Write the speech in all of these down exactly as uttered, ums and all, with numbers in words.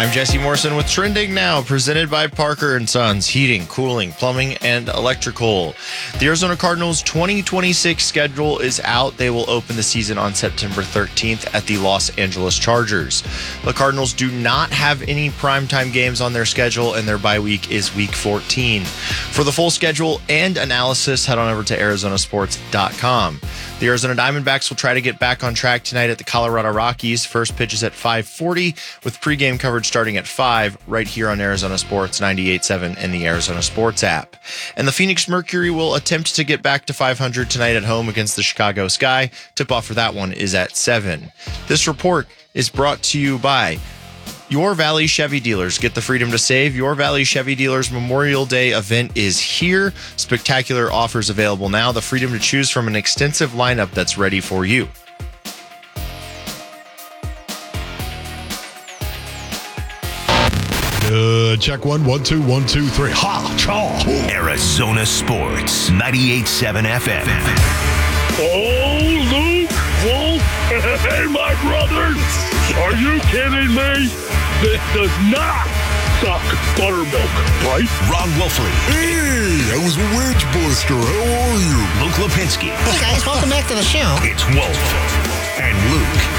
I'm Jesse Morrison with Trending Now, presented by Parker and Sons Heating, Cooling, Plumbing, and Electrical. The Arizona Cardinals' twenty twenty-six schedule is out. They will open the season on September thirteenth at the Los Angeles Chargers. The Cardinals do not have any primetime games on their schedule, and their bye week is week fourteen. For the full schedule and analysis, head on over to Arizona Sports dot com. The Arizona Diamondbacks will try to get back on track tonight at the Colorado Rockies. First pitch is at five forty, with pregame coverage starting at five, right here on Arizona Sports ninety-eight point seven and the Arizona Sports app. And the Phoenix Mercury will attempt to get back to five hundred tonight at home against the Chicago Sky. Tip-off for that one is at seven. This report is brought to you by Your Valley Chevy Dealers. Get the freedom to save. Your Valley Chevy Dealers Memorial Day event is here. Spectacular offers available now. The freedom to choose from an extensive lineup that's ready for you. Uh, check one, one, two, one, two, three. Ha, cha. Arizona Sports, ninety-eight point seven F M. Oh, Luke, Wolf, hey, my brothers. Are you kidding me? This does not suck buttermilk, right? Ron Wolfley. Hey, I was a wedge buster. How are you? Luke Lipinski. Hey, guys, welcome back to the show. It's Wolf and Luke.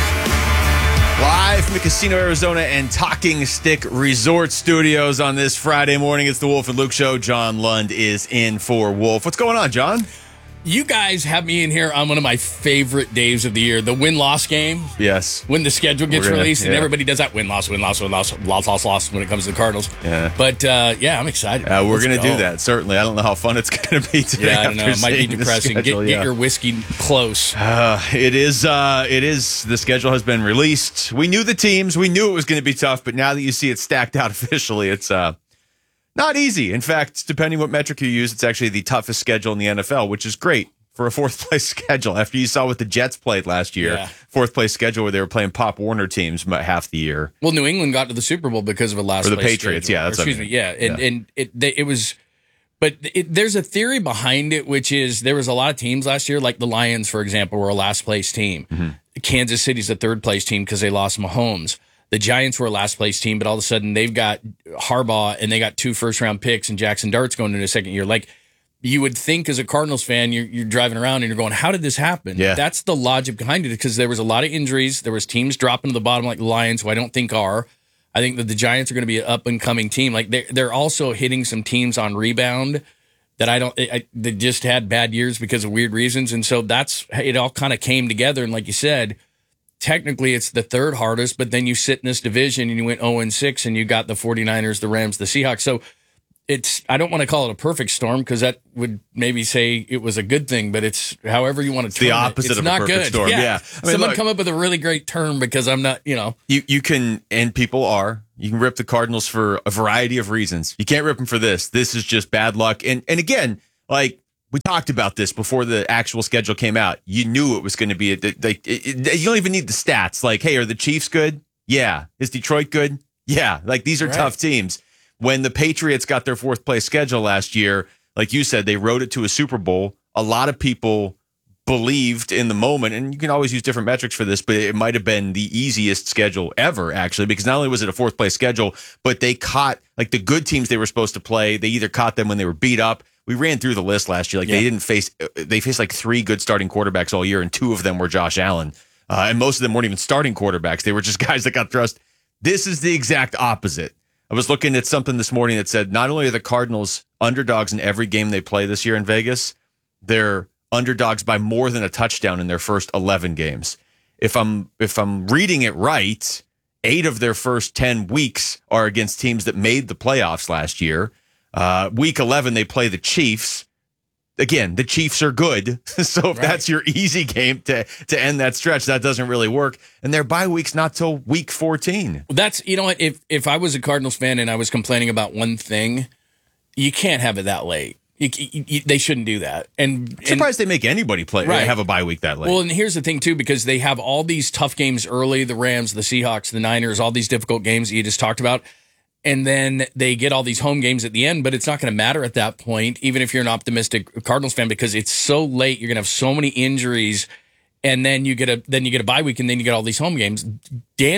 Live from the Casino Arizona and Talking Stick Resort Studios on this Friday morning. It's the Wolf and Luke Show. John Lund is in for Wolf. What's going on, John? You guys have me in here on one of my favorite days of the year, the win-loss game. Yes. When the schedule gets gonna, released, yeah. and everybody does that win-loss, win-loss, win-loss, loss, loss, loss when it comes to the Cardinals. Yeah. But, uh, yeah, I'm excited. Uh, we're going to do that, certainly. I don't know how fun it's going to be today. Yeah, I don't know. It might be depressing. Schedule, get, yeah. get your whiskey close. Uh, it is, uh, it is, the schedule has been released. We knew the teams. We knew it was going to be tough, but now that you see it stacked out officially, it's uh, not easy. In fact, depending what metric you use, it's actually the toughest schedule in the N F L, which is great for a fourth place schedule. After you saw what the Jets played last year, Yeah. fourth place schedule where they were playing Pop Warner teams about half the year. Well, New England got to the Super Bowl because of a last Or the place Patriots, schedule. yeah, that's Or, what I excuse mean. me, yeah, and Yeah. and it they, it was, but it, there's a theory behind it, which is there was a lot of teams last year, like the Lions, for example, were a last place team. Mm-hmm. Kansas City's a third place team because they lost Mahomes. The Giants were a last place team, but all of a sudden they've got Harbaugh and they got two first round picks and Jackson Dart's going into the second year. Like, you would think as a Cardinals fan, you're, you're driving around and you're going, how did this happen? Yeah. That's the logic behind it, because there was a lot of injuries. There was teams dropping to the bottom like the Lions, who I don't think are. I think that the Giants are going to be an up-and-coming team. Like, they're, they're also hitting some teams on rebound that I don't I, that just had bad years because of weird reasons. And so that's, it all kind of came together. And like you said, technically it's the third hardest, but then you sit in this division and you went oh and six and you got the 49ers, the Rams, the Seahawks. So it's, I don't want to call it a perfect storm because that would maybe say it was a good thing, but it's however you want to term the it. opposite It's of a not perfect good. storm. Yeah. Yeah. I mean, Someone look- come up with a really great term because I'm not, you know. You you can, and people are, you can rip the Cardinals for a variety of reasons. You can't rip them for this. This is just bad luck. And and again, like, we talked about this before the actual schedule came out. You knew it was going to be, a, like, it, it, you don't even need the stats. Like, hey, are the Chiefs good? Yeah. Is Detroit good? Yeah. Like, these are Right. tough teams. When the Patriots got their fourth place schedule last year, like you said, they rode it to a Super Bowl. A lot of people believed in the moment, and you can always use different metrics for this, but it might have been the easiest schedule ever, actually, because not only was it a fourth place schedule, but they caught, like, the good teams they were supposed to play. They either caught them when they were beat up. We ran through the list last year. Like, Yeah. they didn't face, they faced like three good starting quarterbacks all year, and two of them were Josh Allen. Uh, and most of them weren't even starting quarterbacks. They were just guys that got thrust. This is the exact opposite. I was looking at something this morning that said not only are the Cardinals underdogs in every game they play this year in Vegas, they're underdogs by more than a touchdown in their first eleven games. If I'm if I'm reading it right, eight of their first ten weeks are against teams that made the playoffs last year. Uh, week eleven, they play the Chiefs. Again, the Chiefs are good. So if Right. that's your easy game to, to end that stretch, that doesn't really work. And their bye week's not till week fourteen. That's, you know what, if if I was a Cardinals fan and I was complaining about one thing, you can't have it that late. You, you, you, they shouldn't do that. And, I'm and surprised they make anybody play Right. have a bye week that late. well, and here's the thing too, because they have all these tough games early, the Rams, the Seahawks, the Niners, all these difficult games that you just talked about. And then they get all these home games at the end, but it's not going to matter at that point, even if you're an optimistic Cardinals fan, because it's so late. You're going to have so many injuries, and then you get a then you get a bye week, and then you get all these home games. Dandy.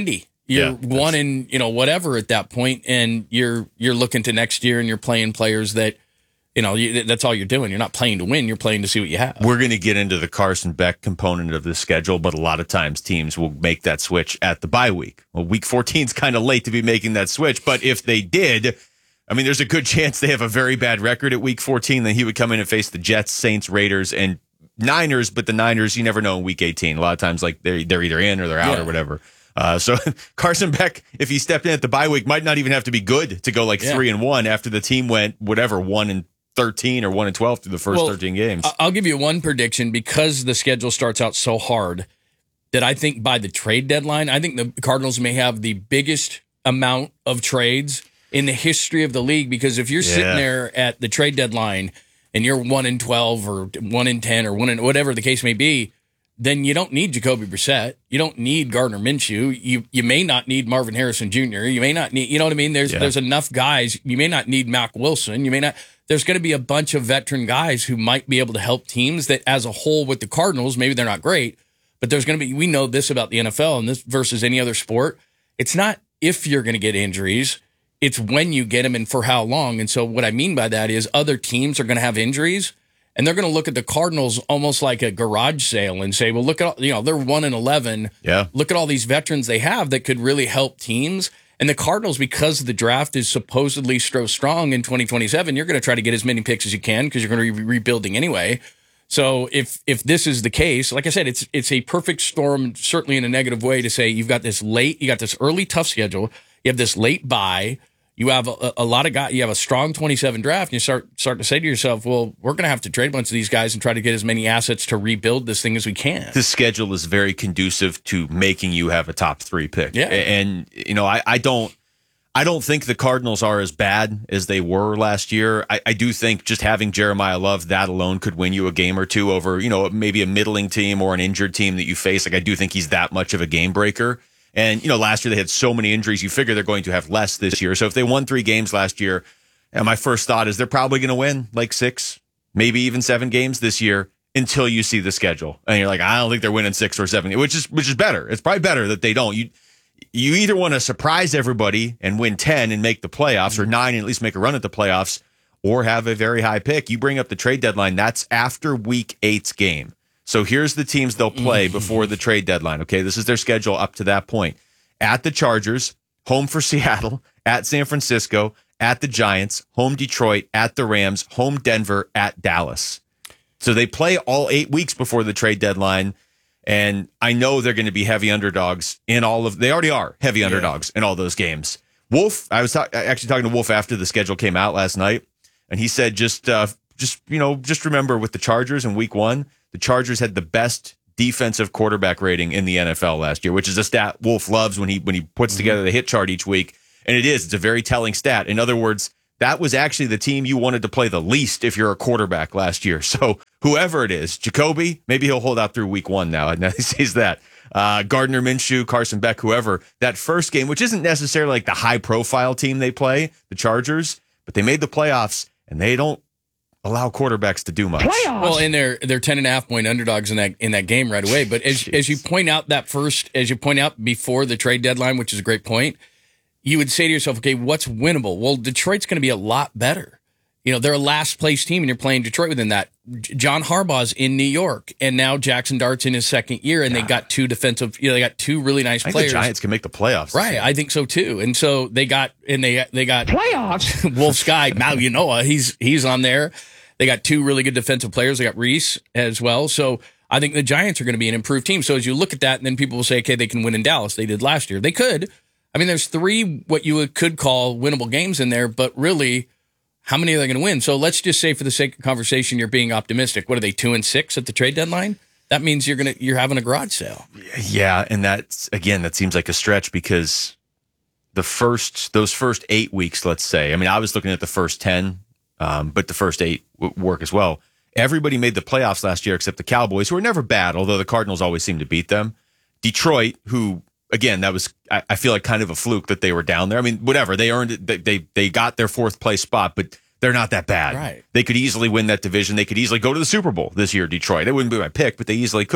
You're Yeah, one in, you know, whatever at that point, and you're you're looking to next year, and you're playing players that, you know, you, that's all you're doing. You're not playing to win. You're playing to see what you have. We're going to get into the Carson Beck component of the schedule, but a lot of times teams will make that switch at the bye week. Well, week fourteen is kind of late to be making that switch, but if they did, I mean, there's a good chance they have a very bad record at week fourteen. Then he would come in and face the Jets, Saints, Raiders, and Niners. But the Niners, you never know in week eighteen. A lot of times, like they're they're either in or they're out Yeah. or whatever. Uh, so Carson Beck, if he stepped in at the bye week, might not even have to be good to go like Yeah. three and one after the team went whatever one and thirteen or one and twelve through the first Well, thirteen games. I- I'll give you one prediction because the schedule starts out so hard that I think by the trade deadline, I think the Cardinals may have the biggest amount of trades in the history of the league. Because if you're Yeah. sitting there at the trade deadline and you're one in twelve or one in ten or one in whatever the case may be, then you don't need Jacoby Brissett. You don't need Gardner Minshew. You you may not need Marvin Harrison Junior You may not need, you know what I mean? There's Yeah. there's enough guys. You may not need Mac Wilson. You may not. There's going to be a bunch of veteran guys who might be able to help teams that, as a whole, with the Cardinals, maybe they're not great, but there's going to be. We know this about the N F L and this versus any other sport. It's not if you're going to get injuries. It's when you get them and for how long. And so what I mean by that is other teams are going to have injuries. And they're going to look at the Cardinals almost like a garage sale and say, well, look at, all, you know, they're one and eleven. Yeah. Look at all these veterans they have that could really help teams. And the Cardinals, because the draft is supposedly so strong in twenty twenty-seven, you're going to try to get as many picks as you can because you're going to be rebuilding anyway. So if if this is the case, like I said, it's it's a perfect storm, certainly in a negative way, to say you've got this late, you got this early tough schedule, you have this late bye. You have a, a lot of guys. You have a strong twenty-seven draft, and you start start to say to yourself, "Well, we're going to have to trade a bunch of these guys and try to get as many assets to rebuild this thing as we can." The schedule is very conducive to making you have a top three pick. Yeah. And, you know, I, I don't I don't think the Cardinals are as bad as they were last year. I, I do think just having Jeremiah Love, that alone could win you a game or two over, you know, maybe a middling team or an injured team that you face. Like, I do think he's that much of a game breaker. And, you know, last year they had so many injuries. You figure they're going to have less this year. So if they won three games last year, and my first thought is they're probably going to win like six, maybe even seven games this year until you see the schedule. And you're like, I don't think they're winning six or seven, which is which is better. It's probably better that they don't. You you either want to surprise everybody and win ten and make the playoffs, or nine and at least make a run at the playoffs, or have a very high pick. You bring up the trade deadline. That's after week eight's game. So here's the teams they'll play before the trade deadline. Okay, this is their schedule up to that point. At the Chargers, home for Seattle, at San Francisco, at the Giants, home Detroit, at the Rams, home Denver, at Dallas. So they play all eight weeks before the trade deadline, and I know they're going to be heavy underdogs in all of. They already are heavy underdogs in all those games. Wolf, I was ta- actually talking to Wolf after the schedule came out last night, and he said just, uh, just you know, just remember with the Chargers in Week One. The Chargers had the best defensive quarterback rating in the N F L last year, which is a stat Wolf loves when he when he puts together the hit chart each week. And it is. It's a very telling stat. In other words, that was actually the team you wanted to play the least if you're a quarterback last year. So whoever it is, Jacoby, maybe he'll hold out through week one now. Now he says that. Uh, Gardner Minshew, Carson Beck, whoever, that first game, which isn't necessarily like the high-profile team they play, the Chargers, but they made the playoffs, and they don't allow quarterbacks to do much. Well, and they're they're ten and a half point underdogs in that in that game right away. But as as you point out that first, as you point out before the trade deadline, which is a great point, you would say to yourself, okay, what's winnable? Well, Detroit's going to be a lot better. You know, they're a last place team, and you're playing Detroit within that. John Harbaugh's in New York, and now Jackson Dart's in his second year, and they got two defensive. You know, they got two really nice I think players. the Giants can make the playoffs. Right, I think so too. And so they got and they they got playoffs. Wolf's guy Malunoa, he's he's on there. They got two really good defensive players. They got Reese as well. So I think the Giants are going to be an improved team. So as you look at that, and then people will say, okay, they can win in Dallas. They did last year. They could. I mean, there's three what you could call winnable games in there, but really, how many are they going to win? So let's just say, for the sake of conversation, you're being optimistic. What are they, two and six at the trade deadline? That means you're gonna you're having a garage sale. Yeah, and that's again, that seems like a stretch because the first those first eight weeks, let's say. I mean, I was looking at the first ten. Um, but the first eight w- work as well. Everybody made the playoffs last year except the Cowboys, who were never bad, although the Cardinals always seemed to beat them. Detroit, who, again, that was, I, I feel like kind of a fluke that they were down there. I mean, whatever. They earned it. They, they, they got their fourth place spot, but they're not that bad. Right. They could easily win that division. They could easily go to the Super Bowl this year, Detroit. They wouldn't be my pick, but they easily could.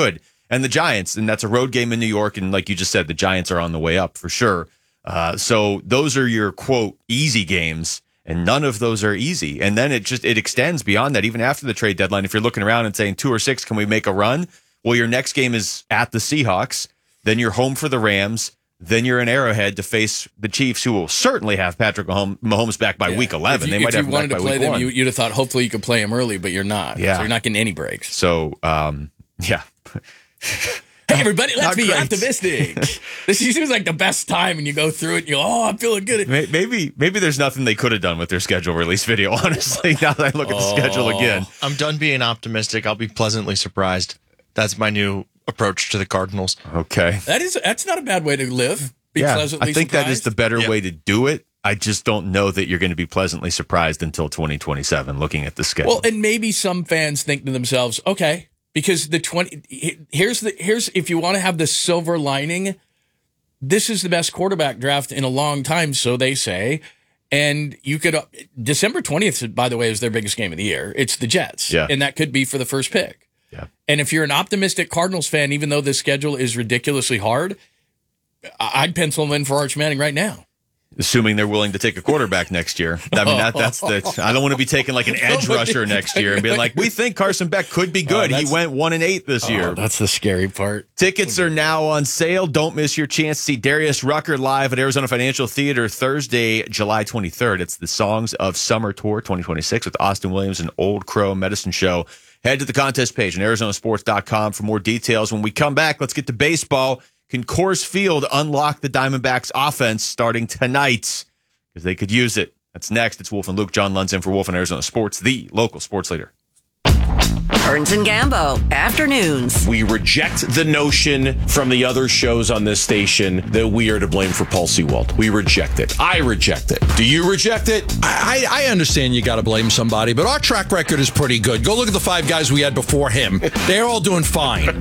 and the Giants, and that's a road game in New York. And like you just said, the Giants are on the way up for sure. Uh, so those are your, quote, easy games, and none of those are easy. And then it just it extends beyond that, even after the trade deadline. If you're looking around and saying two or six, can we make a run? Well, your next game is at the Seahawks. Then you're home for the Rams. Then you're in Arrowhead to face the Chiefs, who will certainly have Patrick Mahomes back by yeah. week eleven. If you, they might if have you him wanted back to by play week them, one. you, you'd have thought hopefully you could play them early, but you're not. Yeah. So you're not getting any breaks. So, um, yeah. Hey, everybody, let's Not be great. optimistic. This seems like the best time, and you go through it, and you go, oh, I'm feeling good. Maybe maybe there's nothing they could have done with their schedule release video, honestly, now that I look at the Oh. schedule again. I'm done being optimistic. I'll be pleasantly surprised. That's my new approach to the Cardinals. Okay. That is, that's not a bad way to live. Be Yeah, pleasantly I think that is surprised. the better Yeah. way to do it. I just don't know that you're going to be pleasantly surprised until twenty twenty-seven, looking at the schedule. Well, and maybe some fans think to themselves, okay, because the twenty here's the here's if you want to have the silver lining, this is the best quarterback draft in a long time, so they say. And you could December twentieth, by the way, is their biggest game of the year. It's the Jets. Yeah. And that could be for the first pick. Yeah. And if you're an optimistic Cardinals fan, even though the schedule is ridiculously hard, I'd pencil them in for Arch Manning right now. Assuming they're willing to take a quarterback next year. I mean, that that's the. I don't want to be taking like an edge rusher next year and being like, we think Carson Beck could be good. Oh, he that's- went one and eight this year. Oh, that's the scary part. Tickets are now on sale. Don't miss your chance to see Darius Rucker live at Arizona Financial Theater Thursday, July twenty-third. It's the Songs of Summer Tour twenty twenty-six with Austin Williams and Old Crow Medicine Show. Head to the contest page on Arizona Sports dot com for more details. When we come back, let's get to baseball. Can Coors Field unlock the Diamondbacks offense starting tonight? Because they could use it. That's next. It's Wolf and Luke. John Lund's in for Wolf and Arizona Sports, the local sports leader. Burns and Gambo, afternoons. We reject the notion from the other shows on this station that we are to blame for Paul Sewald. We reject it. I reject it. Do you reject it? I, I understand you got to blame somebody, but our track record is pretty good. Go look at the five guys we had before him. They're all doing fine.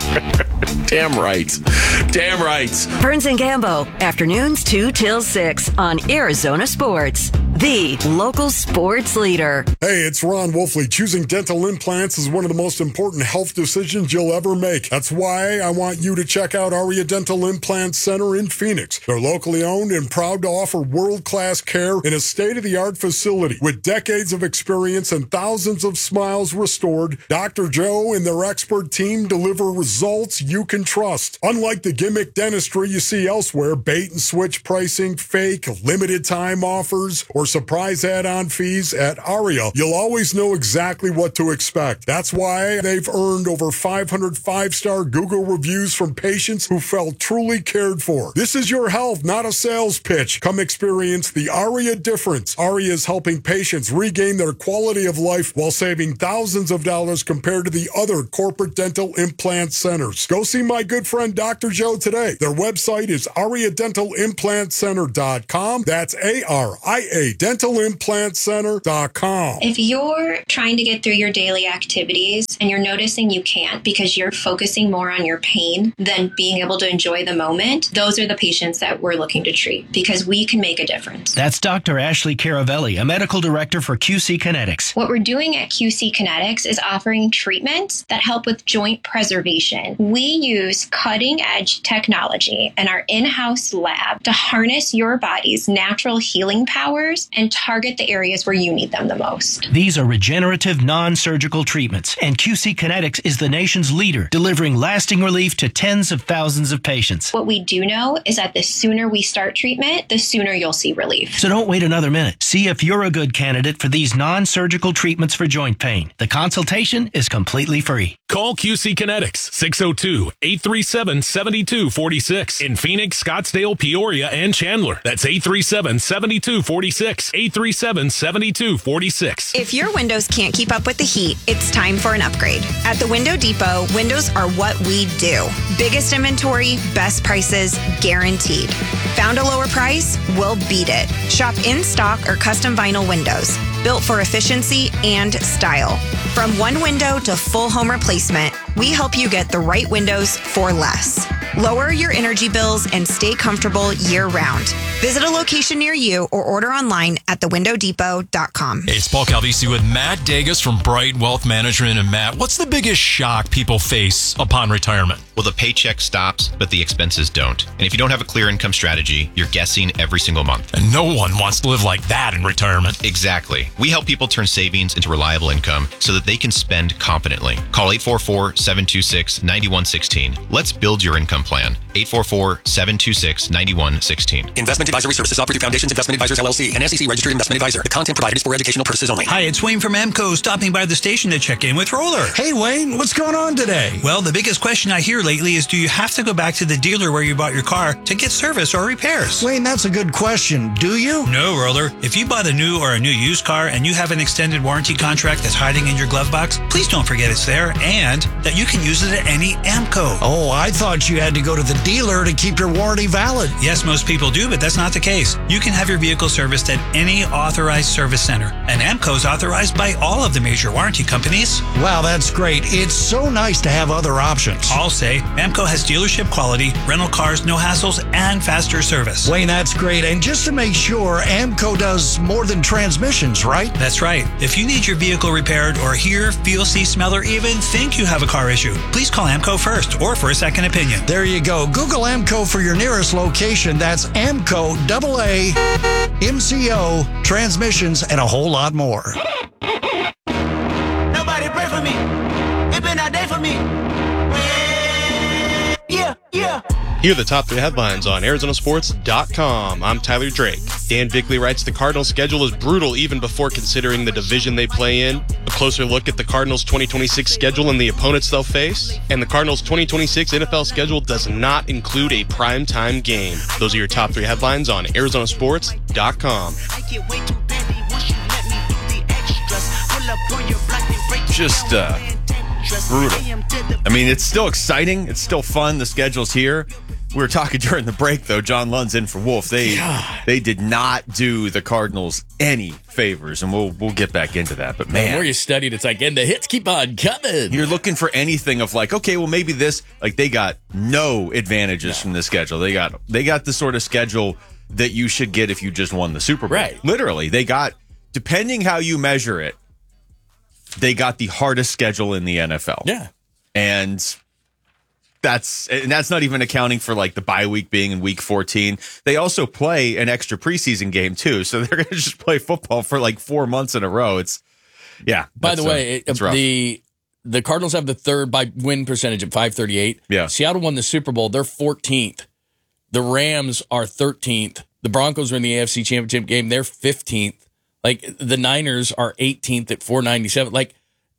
Damn right. Damn right. Burns and Gambo, afternoons two till six on Arizona Sports, the local sports leader. Hey, it's Ron Wolfley. Choosing dental implants is one of the most important health decisions you'll ever make. That's why I want you to check out Aria Dental Implant Center in Phoenix. They're locally owned and proud to offer world-class care in a state-of-the-art facility. With decades of experience and thousands of smiles restored, Doctor Joe and their expert team deliver results you can trust. Unlike the gimmick dentistry you see elsewhere, bait and switch pricing, fake, limited time offers, or surprise add-on fees, at Aria, you'll always know exactly what to expect. That's why they've earned over five hundred five-star Google reviews from patients who felt truly cared for. This is your health, not a sales pitch. Come experience the Aria difference. Aria is helping patients regain their quality of life while saving thousands of dollars compared to the other corporate dental implant centers. Go see my good friend Doctor Joe today. Their website is aria dental implant center dot com. That's A R I A dental implant center dot com. If you're trying to get through your daily activities and you're noticing you can't because you're focusing more on your pain than being able to enjoy the moment, those are the patients that we're looking to treat because we can make a difference. That's Doctor Ashley Caravelli, a medical director for Q C Kinetics. What we're doing at Q C Kinetics is offering treatments that help with joint preservation. We use cutting-edge technology in our in-house lab to harness your body's natural healing powers and target the areas where you need them the most. These are regenerative, non-surgical treatments, and Q C Kinetics is the nation's leader, delivering lasting relief to tens of thousands of patients. What we do know is that the sooner we start treatment, the sooner you'll see relief. So don't wait another minute. See if you're a good candidate for these non-surgical treatments for joint pain. The consultation is completely free. Call Q C Kinetics, six oh two, eight three seven, seven two four six in Phoenix, Scottsdale, Peoria, and Chandler. That's eight three seven, seven two four six, eight three seven, seven two four six. If your windows can't keep up with the heat, it's time for an upgrade. At the Window Depot, windows are what we do. Biggest inventory, best prices, guaranteed. Found a lower price? We'll beat it. Shop in stock or custom vinyl windows, built for efficiency and style. From one window to full home replacement, we help you get the right windows for less. Lower your energy bills and stay comfortable year-round. Visit a location near you or order online at the window depot dot com. Hey, it's Paul Calvisi with Matt Degas from Bright Wealth Management. And Matt, what's the biggest shock people face upon retirement? Well, the paycheck stops, but the expenses don't. And if you don't have a clear income strategy, you're guessing every single month. And no one wants to live like that in retirement. Exactly. We help people turn savings into reliable income so that they can spend confidently. Call eight four four, seven two six, nine one one six. Let's build your income plan. eight four four, seven two six, nine one one six. Investment advisory services offered through Foundations Investment Advisors, L L C, an S E C registered investment advisor. The content provided is for educational purposes only. Hi, it's Wayne from Amco, stopping by the station to check in with Roller. Hey, Wayne, what's going on today? Well, the biggest question I hear lately is, do you have to go back to the dealer where you bought your car to get service or repairs? Wayne, that's a good question. Do you? No, Roller. If you bought a new or a new used car and you have an extended warranty contract that's hiding in your glove box, please don't forget it's there and that you can use it at any Amco. Oh, I thought you had to go to the dealer to keep your warranty valid. Yes, most people do, but that's not the case. You can have your vehicle serviced at any authorized service center, and Amco's authorized by all of the major warranty companies. Wow, that's great. It's so nice to have other options. I'll say Amco has dealership quality, rental cars, no hassles, and faster service. Wayne, that's great. And just to make sure, Amco does more than transmissions, right? That's right. If you need your vehicle repaired or hear, feel, see, smell, or even think you have a car issue, please call Amco first or for a second opinion. There you go. Google Amco for your nearest location. That's Amco, double A, M C O, transmissions, and a whole lot more. Nobody pray for me. It been a day for me. Yeah, yeah. Here are the top three headlines on Arizona Sports dot com. I'm Tyler Drake. Dan Bickley writes the Cardinals' schedule is brutal even before considering the division they play in. A closer look at the Cardinals' twenty twenty-six schedule and the opponents they'll face. And the Cardinals' twenty twenty-six N F L schedule does not include a primetime game. Those are your top three headlines on Arizona Sports dot com. Just uh, brutal. I mean, it's still exciting. It's still fun. The schedule's here. We were talking during the break, though. John Lund's in for Wolf. They God. they did not do the Cardinals any favors, and we'll we'll get back into that. But man, the more you studied, it's like, and the hits keep on coming. You're looking for anything of like, okay, well maybe this. Like they got no advantages no. from the schedule. They got they got the sort of schedule that you should get if you just won the Super Bowl. Right. Literally, they got, depending how you measure it, they got the hardest schedule in the N F L. Yeah. And that's and that's not even accounting for like the bye week being in week fourteen. They also play an extra preseason game too. So they're going to just play football for like four months in a row. It's yeah. By the way, uh, it, the the Cardinals have the third by win percentage at five thirty-eight. Yeah. Seattle won the Super Bowl. They're fourteenth. The Rams are thirteenth. The Broncos are in the A F C Championship game. They're fifteenth. Like the Niners are eighteenth at four ninety-seven. Like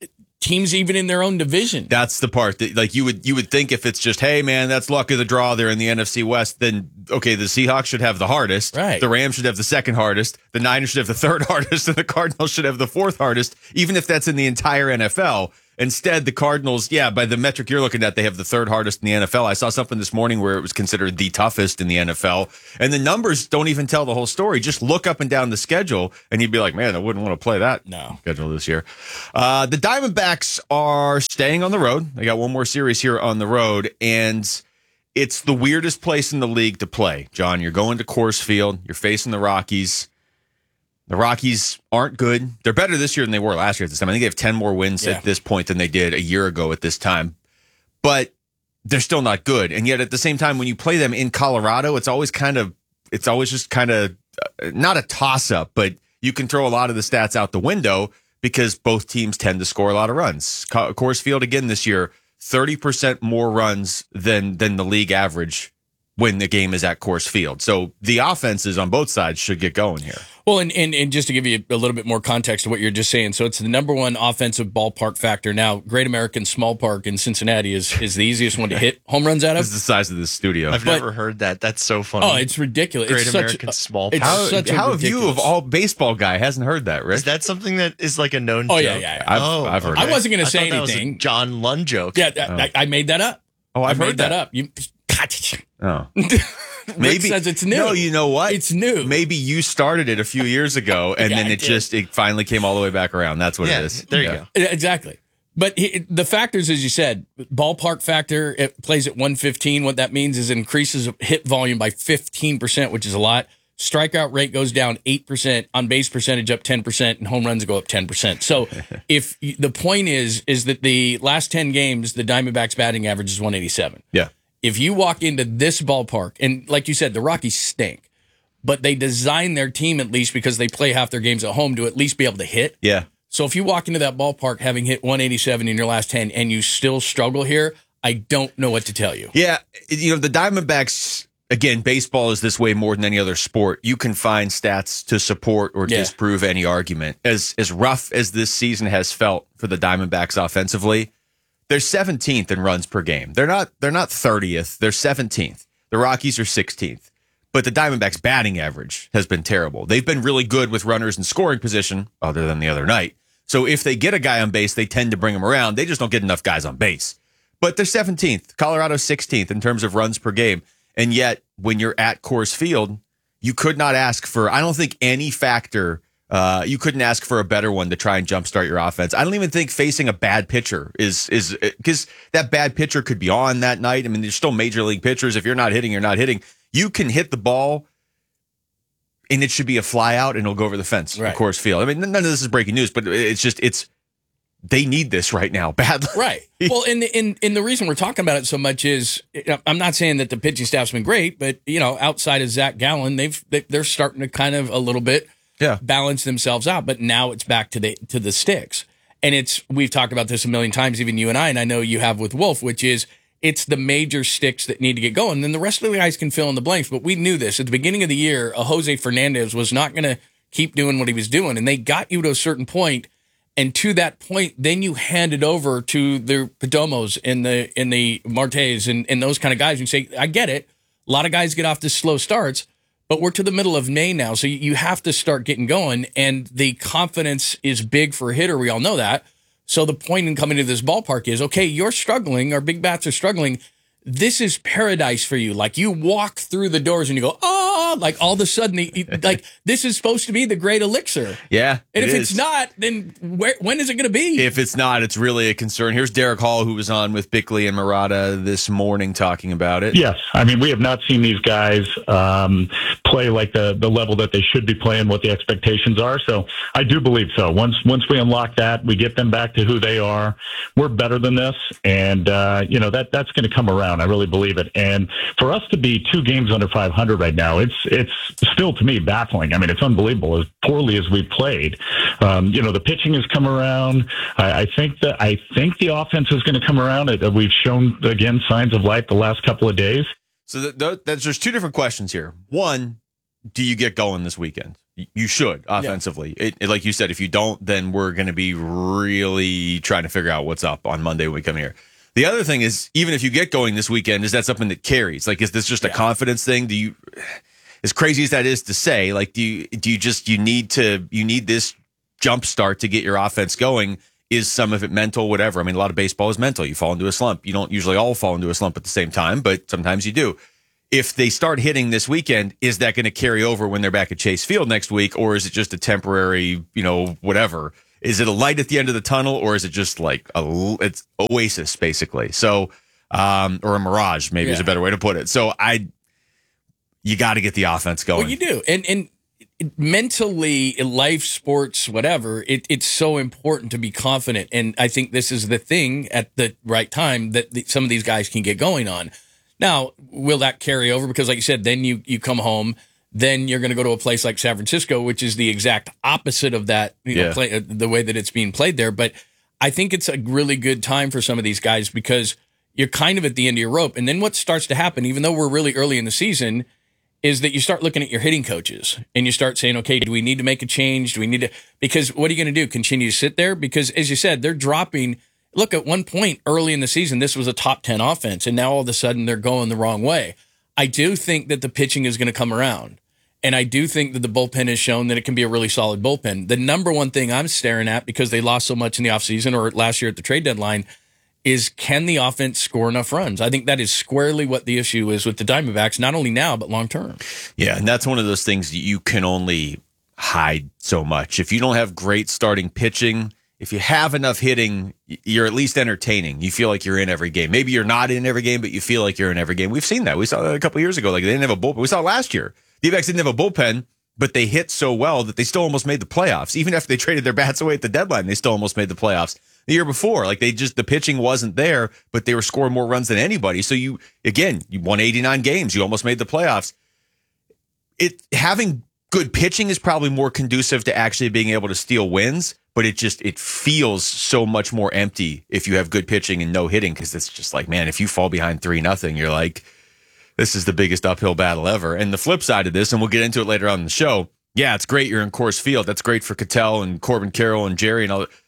teams even in their own division. That's the part that like you would you would think if it's just, hey man, that's luck of the draw, they're in the N F C West, then okay, the Seahawks should have the hardest. Right. The Rams should have the second hardest. The Niners should have the third hardest, and the Cardinals should have the fourth hardest, even if that's in the entire N F L. Instead, the Cardinals, yeah, by the metric you're looking at, they have the third hardest in the N F L. I saw something this morning where it was considered the toughest in the N F L. And the numbers don't even tell the whole story. Just look up and down the schedule, and you'd be like, man, I wouldn't want to play that no. schedule this year. Uh, the Diamondbacks are staying on the road. They got one more series here on the road, and it's the weirdest place in the league to play. John, you're going to Coors Field. You're facing the Rockies. The Rockies aren't good. They're better this year than they were last year at this time. I think they have ten more wins yeah. at this point than they did a year ago at this time. But they're still not good. And yet at the same time, when you play them in Colorado, it's always kind of, it's always just kind of uh, not a toss-up, but you can throw a lot of the stats out the window because both teams tend to score a lot of runs. Co- Coors Field again this year, thirty percent more runs than than the league average when the game is at Coors Field. So the offenses on both sides should get going here. Well, and, and, and just to give you a little bit more context to what you're just saying, so it's the number one offensive ballpark factor. Now, Great American Small Park in Cincinnati is, is the easiest one to hit home runs out of. This is the size of this studio. I've But- never heard that. That's so funny. Oh, it's ridiculous. Great it's such American a, Small it's Park. How, such a how have you, of ridiculous- all baseball guy, hasn't heard that, Rick? Is that something that is like a known Oh, joke? yeah, yeah, yeah. I've, oh, I've heard I it. wasn't going I to say thought that was a anything. John Lund joke. Yeah, that- I, I made that up. Oh, I've I heard made that, that. up. You, Oh. Rick Maybe says it's new. No, you know what? It's new. Maybe you started it a few years ago, and Yeah, then I it did. just it finally came all the way back around. That's what Yeah, it is. there you Yeah. go. Exactly. But he, the factors, as you said, ballpark factor, it plays at one fifteen. What that means is it increases hit volume by fifteen percent, which is a lot. strikeout rate goes down eight percent, on base percentage up ten percent, and home runs go up ten percent. So if you, the point is, is that the last ten games, the Diamondbacks batting average is one eighty-seven. Yeah. If you walk into this ballpark, and like you said, the Rockies stink, but they design their team at least because they play half their games at home to at least be able to hit. Yeah. So if you walk into that ballpark having hit one eighty-seven in your last ten and you still struggle here, I don't know what to tell you. Yeah. You know, the Diamondbacks, again, baseball is this way more than any other sport. You can find stats to support or Yeah. disprove any argument. As as rough as this season has felt for the Diamondbacks offensively, they're seventeenth in runs per game. They're not they're not thirtieth. They're seventeenth. The Rockies are sixteenth. But the Diamondbacks' batting average has been terrible. They've been really good with runners in scoring position, other than the other night. So if they get a guy on base, they tend to bring him around. They just don't get enough guys on base. But they're seventeenth. Colorado's sixteenth in terms of runs per game. And yet, when you're at Coors Field, you could not ask for, I don't think any factor, uh, you couldn't ask for a better one to try and jumpstart your offense. I don't even think facing a bad pitcher is, is because that bad pitcher could be on that night. I mean, there's still major league pitchers. If you're not hitting, you're not hitting. You can hit the ball, and it should be a fly out, and it'll go over the fence Right. at Coors Field. I mean, none of this is breaking news, but it's just, it's, they need this right now badly. Right. Well, and the, and, and the reason we're talking about it so much is, I'm not saying that the pitching staff's been great, but, you know, outside of Zach Gallen, they've, they, they're starting to kind of a little bit yeah. balance themselves out. But now it's back to the to the sticks. And it's, we've talked about this a million times, even you and I, and I know you have with Wolf, which is, it's the major sticks that need to get going. Then the rest of the guys can fill in the blanks. But we knew this. At the beginning of the year, a Jose Fernandez was not going to keep doing what he was doing. And they got you to a certain point. And to that point, then you hand it over to the Perdomos and the and the Martes and, and those kind of guys. You say, I get it. A lot of guys get off to slow starts, but we're to the middle of May now. So you have to start getting going. And the confidence is big for a hitter. We all know that. So the point in coming to this ballpark is, okay, you're struggling. Our big bats are struggling. This is paradise for you. Like, you walk through the doors and you go, oh, like all of a sudden, like, this is supposed to be the great elixir. Yeah. And it if is. it's not, then where, when is it going to be? If it's not, it's really a concern. Here's Derek Hall, who was on with Bickley and Murata this morning talking about it. Yes. I mean, we have not seen these guys um, play like the, the level that they should be playing, what the expectations are. So I do believe so. Once once we unlock that, we get them back to who they are, we're better than this. And, uh, you know, that that's going to come around. I really believe it. And for us to be two games under five hundred right now, it's it's still, to me, baffling. I mean, it's unbelievable as poorly as we've played. Um, you know, the pitching has come around. I, I think that I think the offense is going to come around. Uh, We've shown, again, signs of life the last couple of days. So the, the, there's, there's two different questions here. One, do you get going this weekend? You should, offensively. Yeah. It, it, like you said, if you don't, then we're going to be really trying to figure out what's up on Monday when we come here. The other thing is, even if you get going this weekend, is that something that carries? Like, is this just a yeah. confidence thing? Do you, as crazy as that is to say, like, do you, do you just, you need to, you need this jump start to get your offense going? Is some of it mental, whatever? I mean, a lot of baseball is mental. You fall into a slump. You don't usually all fall into a slump at the same time, but sometimes you do. If they start hitting this weekend, is that going to carry over when they're back at Chase Field next week? Or is it just a temporary, you know, whatever? Is it a light at the end of the tunnel, or is it just like a, it's oasis basically? So, um, or a mirage, maybe yeah. is a better way to put it. So I, you got to get the offense going. Well, you do. And, and mentally, in life, sports, whatever, it, it's so important to be confident. And I think this is the thing at the right time that the, some of these guys can get going on. Now, will that carry over? Because like you said, then you, you come home, then you're going to go to a place like San Francisco, which is the exact opposite of that, you know, yeah. play, uh, the way that it's being played there. But I think it's a really good time for some of these guys because you're kind of at the end of your rope. And then what starts to happen, even though we're really early in the season, is that you start looking at your hitting coaches and you start saying, okay, do we need to make a change? Do we need to, because what are you going to do? Continue to sit there? Because as you said, they're dropping. Look, at one point early in the season, this was a top ten offense, and now all of a sudden they're going the wrong way. I do think that the pitching is going to come around, and I do think that the bullpen has shown that it can be a really solid bullpen. The number one thing I'm staring at, because they lost so much in the offseason or last year at the trade deadline, is can the offense score enough runs? I think that is squarely what the issue is with the Diamondbacks, not only now, but long term. Yeah, and that's one of those things that you can only hide so much. If you don't have great starting pitching, if you have enough hitting, you're at least entertaining. You feel like you're in every game. Maybe you're not in every game, but you feel like you're in every game. We've seen that. We saw that a couple of years ago. Like, they didn't have a bullpen. We saw it last year. D-backs didn't have a bullpen, but they hit so well that they still almost made the playoffs. Even after they traded their bats away at the deadline, they still almost made the playoffs. The year before, like they just, the pitching wasn't there, but they were scoring more runs than anybody. So you, again, you won eighty-nine games. You almost made the playoffs. It having good pitching is probably more conducive to actually being able to steal wins, but it just, it feels so much more empty if you have good pitching and no hitting, because it's just like, man, if you fall behind three nothing, you're like, this is the biggest uphill battle ever. And the flip side of this, and we'll get into it later on in the show, yeah, it's great you're in Coors Field. That's great for Cattell and Corbin Carroll and Jerry and all.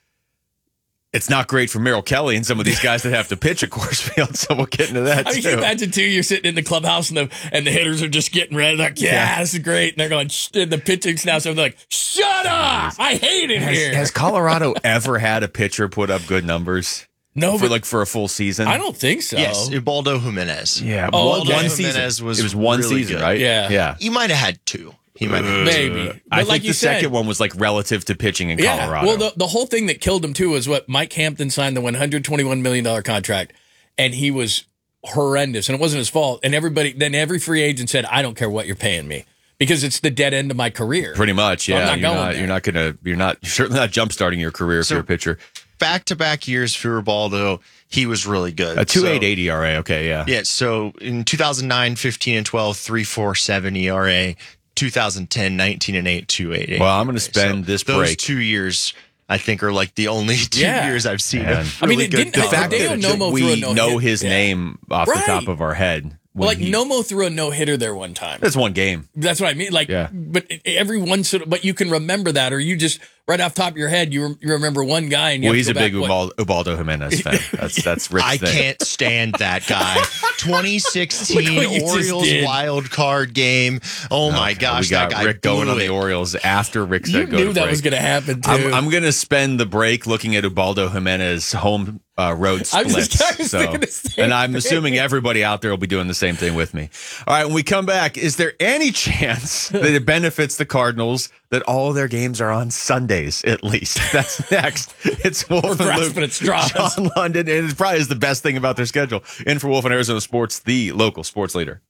It's not great for Merrill Kelly and some of these guys that have to pitch at Coors Field, so we'll get into that, I mean, too. can you imagine, too, you're sitting in the clubhouse and the and the hitters are just getting ready, like, yeah, Yeah. this is great. And they're going, Shh, and the pitching's now, so they're like, shut up! I hate it Has, here. has Colorado ever had a pitcher put up good numbers? No, for but- like for a full season. I don't think so. Yes, Ubaldo Jimenez. Yeah, Oh, one, okay. one Jimenez season. was it was one really season, good. right? Yeah. yeah. He might have had two. He might have Maybe. Uh, But I like think you the said- second one was like relative to pitching in Yeah. Colorado. Well, the, the whole thing that killed him, too, was what Mike Hampton signed the one hundred twenty-one million dollars contract, and he was horrendous, and it wasn't his fault. And everybody, then every free agent said, I don't care what you're paying me, because it's the dead end of my career. Pretty much, So I'm yeah. not you're, going not, there. you're not gonna. You're not. You're certainly not jump starting your career if So- you're a pitcher. Back-to-back years for Ubaldo, he was really good. A two eight So- eight E R A. Okay, yeah. Yeah, so in two thousand nine, fifteen and twelve, three point four seven E R A. two thousand ten, nineteen and eight, two point eight eight. Well, I'm going to spend this those break. two years, I think, are like the only two Yeah. years I've seen. Man. of I mean, really it good didn't- The Uh, fact Hideo that Nomo threw a we no-hit. know his Yeah. name off Right. the top of our head. when Well, like he- Nomo threw a no hitter there one time. That's one game. That's what I mean. Like, Yeah. but every once, in- but you can remember that, or you just right off the top of your head, you, rem- you remember one guy. And you Well, have he's to a go back, big what- Ubal- Ubaldo Jimenez fan. That's that's Rick's I thing. can't stand that guy. twenty Look sixteen what you just Orioles did. wild card game. Oh my Okay, gosh, we got that guy Rick going blew on the it. Orioles after Rick You said go knew to that break. was going to happen too. I'm, I'm going to spend the break looking at Ubaldo Jimenez home uh, road I was splits. just- I was so, thinking the same and I'm thing. assuming everybody out there will be doing the same thing with me. All right, when we come back, is there any chance that it benefits the Cardinals that all their games are on Sundays at least? That's next. It's Wolf We're and grasping Luke, at straws. John London, and it probably is the best thing about their schedule. In for Wolf and Arizona Sports, the local sports leader.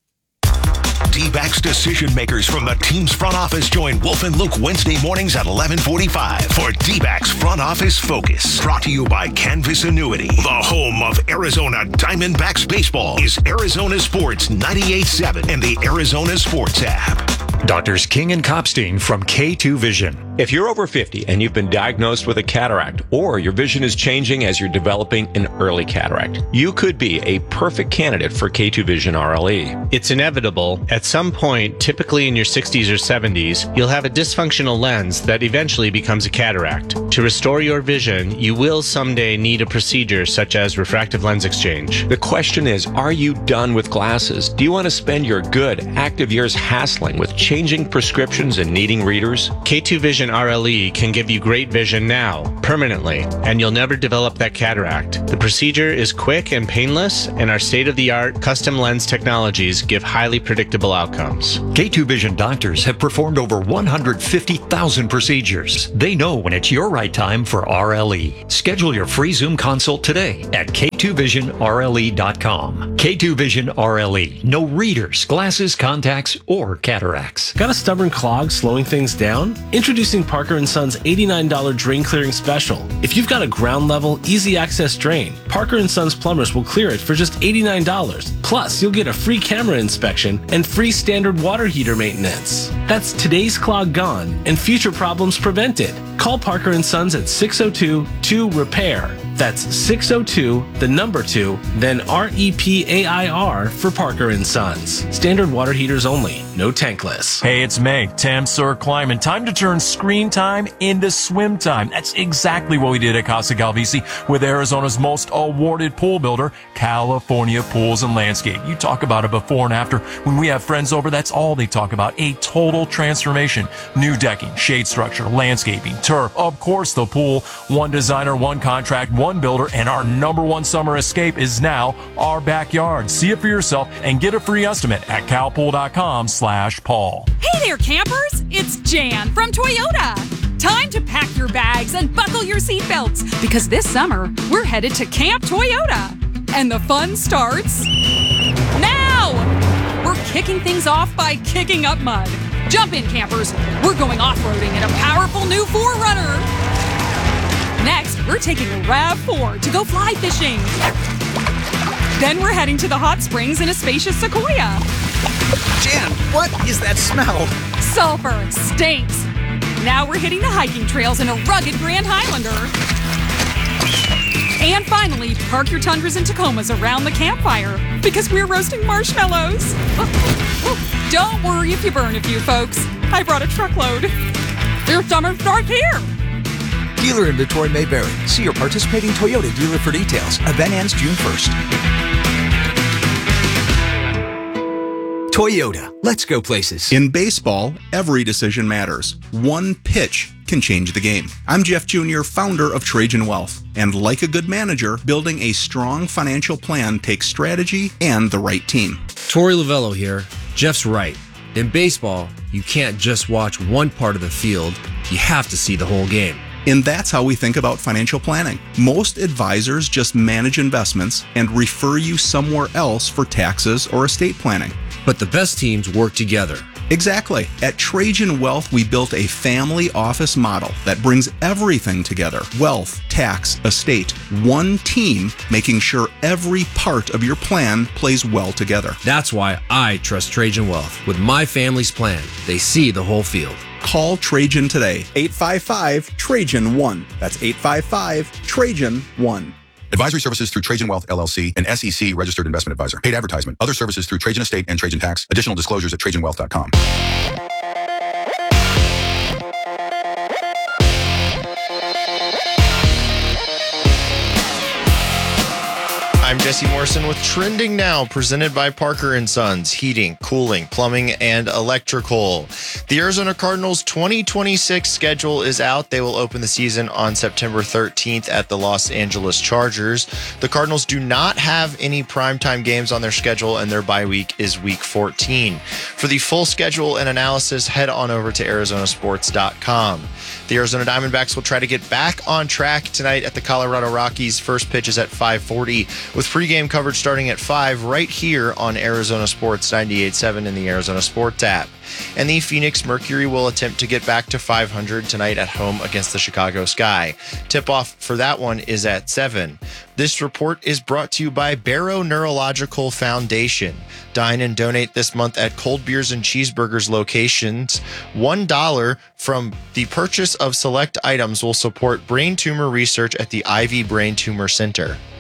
D-backs decision makers from the team's front office join Wolf and Luke Wednesday mornings at eleven forty-five for D-backs Front Office Focus. Brought to you by Canvas Annuity. The home of Arizona Diamondbacks baseball is Arizona Sports ninety-eight point seven and the Arizona Sports app. Doctors King and Kopstein from K two Vision. If you're over fifty and you've been diagnosed with a cataract, or your vision is changing as you're developing an early cataract, you could be a perfect candidate for K two Vision R L E. It's inevitable. At some point, typically in your sixties or seventies, you'll have a dysfunctional lens that eventually becomes a cataract. To restore your vision, you will someday need a procedure such as refractive lens exchange. The question is, are you done with glasses? Do you want to spend your good, active years hassling with changing prescriptions and needing readers? K two Vision R L E can give you great vision now, permanently, and you'll never develop that cataract. The procedure is quick and painless, and our state-of-the-art custom lens technologies give highly predictable outcomes. K two Vision doctors have performed over one hundred fifty thousand procedures. They know when it's your right time for R L E. Schedule your free Zoom consult today at K two vision R L E dot com. K two Vision R L E. No readers, glasses, contacts, or cataracts. Got a stubborn clog slowing things down? Introducing Parker and Son's eighty-nine dollars drain clearing special. If you've got a ground level, easy access drain, Parker and Son's plumbers will clear it for just eighty-nine dollars. Plus, you'll get a free camera inspection and free standard water heater maintenance. That's today's clog gone and future problems prevented. Call Parker and Sons at six oh two, two, repair. That's six oh two, the number two, then R E P A I R for Parker and Sons. Standard water heaters only, no tankless. Hey, it's Meg, Tam Sir Kleiman. Time to turn screen time into swim time. That's exactly what we did at Casa Galvisi with Arizona's most awarded pool builder, California Pools and Landscape. You talk about a before and after. When we have friends over, that's all they talk about. A total transformation. New decking, shade structure, landscaping, turf, of course the pool. One designer, one contract, one builder, and our number one summer escape is now our backyard. See it for yourself and get a free estimate at calpool.com slash Paul. Hey there, campers! It's Jan from Toyota. Time to pack your bags and buckle your seatbelts because this summer we're headed to Camp Toyota. And the fun starts now! We're kicking things off by kicking up mud. Jump in, campers. We're going off-roading in a powerful new four runner. Next, we're taking a RAV four to go fly fishing. Then we're heading to the hot springs in a spacious Sequoia. Jan, what is that smell? Sulfur stinks. Now we're hitting the hiking trails in a rugged Grand Highlander. And finally, park your Tundras and Tacomas around the campfire because we're roasting marshmallows. Don't worry if you burn a few, folks. I brought a truckload. Your summer starts here. Dealer inventory may vary. See your participating Toyota dealer for details. Event ends June first. Toyota, let's go places. In baseball, every decision matters. One pitch can change the game. I'm Jeff Junior, founder of Trajan Wealth. And like a good manager, building a strong financial plan takes strategy and the right team. Torey Lavello here. Jeff's right. In baseball, you can't just watch one part of the field. You have to see the whole game. And that's how we think about financial planning. Most advisors just manage investments and refer you somewhere else for taxes or estate planning. But the best teams work together. Exactly. At Trajan Wealth, we built a family office model that brings everything together. Wealth, tax, estate, one team, making sure every part of your plan plays well together. That's why I trust Trajan Wealth. With my family's plan, they see the whole field. Call Trajan today. eight five five, Trajan one. That's eight five five, Trajan one. Advisory services through Trajan Wealth, L L C, an S E C registered investment advisor. Paid advertisement. Other services through Trajan Estate and Trajan Tax. Additional disclosures at trajan wealth dot com. I'm Jesse Morrison with Trending Now, presented by Parker and Sons, heating, cooling, plumbing, and electrical. The Arizona Cardinals' twenty twenty-six schedule is out. They will open the season on September thirteenth at the Los Angeles Chargers. The Cardinals do not have any primetime games on their schedule, and their bye week is week fourteen. For the full schedule and analysis, head on over to arizona sports dot com. The Arizona Diamondbacks will try to get back on track tonight at the Colorado Rockies. First pitch is at five forty, with pregame coverage starting at five right here on Arizona Sports ninety-eight point seven in the Arizona Sports app. And the Phoenix Mercury will attempt to get back to five hundred tonight at home against the Chicago Sky. Tip-off for that one is at seven. This report is brought to you by Barrow Neurological Foundation. Dine and donate this month at Cold Beers and Cheeseburgers locations. one dollar from the purchase of select items will support brain tumor research at the Ivy Brain Tumor Center.